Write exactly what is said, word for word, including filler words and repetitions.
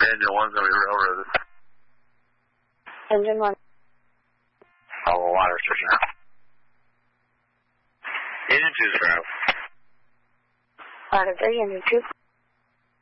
Engine one's going to be railroaded. Engine one. Follow line restriction now. Engine two's ground. Ladder three, engine two.